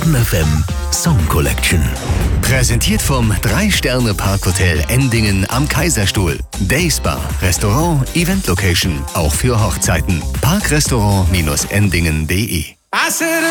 Baden FM Song Collection. Präsentiert vom 3-Sterne-Parkhotel Endingen am Kaiserstuhl. Dayspa, Restaurant, Event Location, auch für Hochzeiten. Parkrestaurant-endingen.de